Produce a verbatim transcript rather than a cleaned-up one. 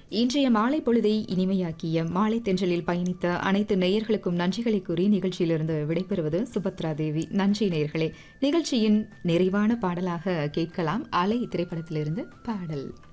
இன்றைய மாலை பொழுதை இனிமையாக்கிய மாலை தென்றலில் பயணித்த அனைத்து நேயர்களுக்கும் நன்றிகளை கூறி நிகழ்ச்சியிலிருந்து விடைபெறுவது சுபத்ரா தேவி. நன்றி நேயர்களே. நிகழ்ச்சியின் நிறைவான பாடலாக கேட்கலாம் அலை திரைப்படத்திலிருந்து பாடல்.